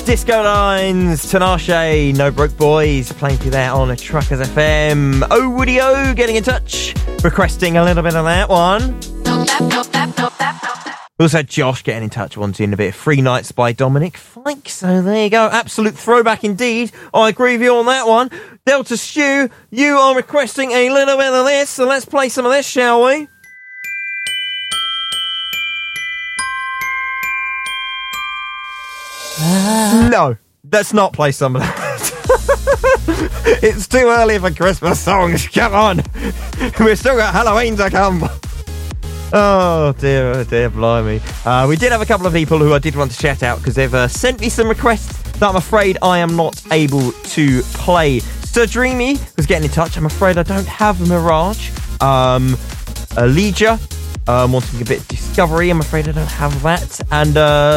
Disco Lines, Tinashe, No Broke Boys, playing through there on Truckers FM. Oh, Woody O getting in touch, requesting a little bit of that one. Also had Josh getting in touch, wanting a bit of Free Nights by Dominic Fike. So there you go, absolute throwback indeed. I agree with you on that one. Delta Stew, you are requesting a little bit of this, so let's play some of this, shall we? No, let's not play some of that. It's too early for Christmas songs, come on. We've still got Halloween to come. Oh dear, blimey. We did have a couple of people who I did want to shout out because they've sent me some requests that I'm afraid I am not able to play. Sir Dreamy was getting in touch. I'm afraid I don't have Mirage. Elijah, wanting a bit of Discovery. I'm afraid I don't have that. And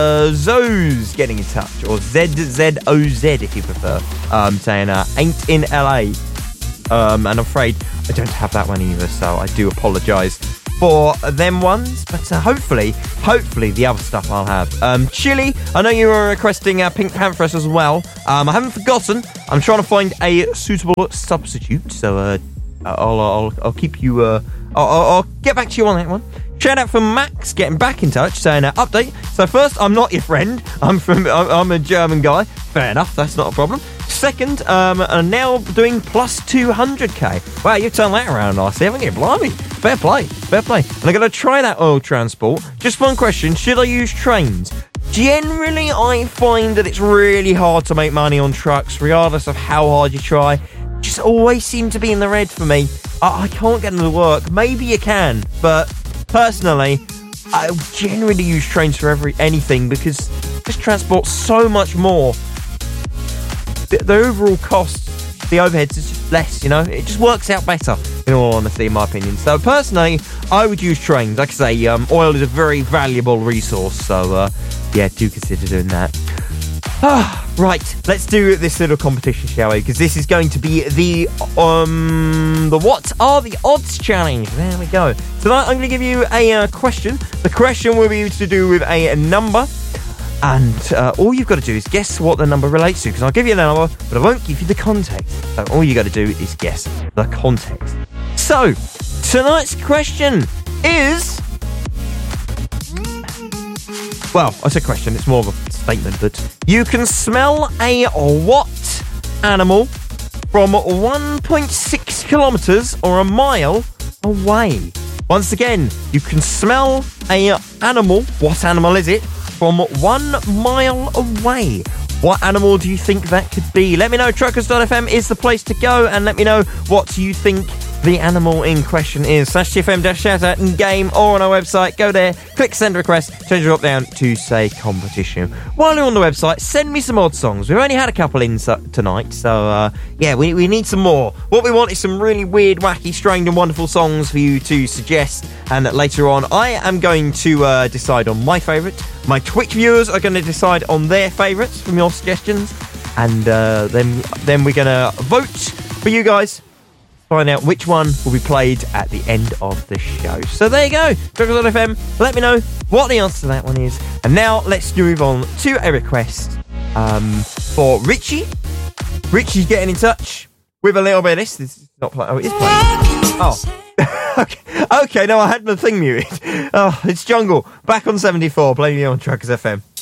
Zoz getting in touch, or ZZOZ if you prefer, saying ain't in LA. And I'm afraid I don't have that one either, so I do apologise for them ones, but hopefully the other stuff I'll have. Chili, I know you were requesting Pink Panthers as well. I haven't forgotten. I'm trying to find a suitable substitute, so I'll keep you. I'll get back to you on that one. Shout out for Max getting back in touch, saying update. So first, I'm not your friend. I'm a German guy. Fair enough, that's not a problem. Second, I'm now doing plus 200k. Wow, you've turned that around nicely, haven't you? Blimey. Fair play. And I'm going to try that oil transport. Just one question, should I use trains? Generally, I find that it's really hard to make money on trucks, regardless of how hard you try. Just always seem to be in the red for me. I can't get them to work. Maybe you can, but personally, I generally use trains for anything because this transport's so much more. The overall cost, the overheads is just less, you know? It just works out better, in all honesty, in my opinion. So personally, I would use trains. Like I say, oil is a very valuable resource, so yeah, do consider doing that. Right, let's do this little competition, shall we? Because this is going to be the What Are the Odds Challenge. There we go. Tonight I'm going to give you a question. The question will be to do with a number. And all you've got to do is guess what the number relates to. Because I'll give you the number, but I won't give you the context. So all you got to do is guess the context. So, tonight's question is... Well, I said question, it's more of a statement that you can smell a what animal from 1.6 kilometres or a mile away? Once again, you can smell a animal, what animal is it, from 1 mile away? What animal do you think that could be? Let me know, truckers.fm is the place to go, and let me know what you think the animal in question is. /TFM-shout-out in game or on our website. Go there, click send request, change your drop down to say competition. While you're on the website, send me some odd songs. We've only had a couple in tonight, so yeah, we need some more. What we want is some really weird, wacky, strange and wonderful songs for you to suggest, and later on I am going to decide on my favourite. My Twitch viewers are going to decide on their favourites from your suggestions, and then we're going to vote for you guys. Find out which one will be played at the end of the show. So there you go, Truckers.fm. Let me know what the answer to that one is. And now let's move on to a request for Richie. Richie's getting in touch with a little bit of this. This is not playing. Oh, it is playing. Oh. Okay, no, I had the thing muted. Oh, it's Jungle. Back on 74, playing on Truckers FM.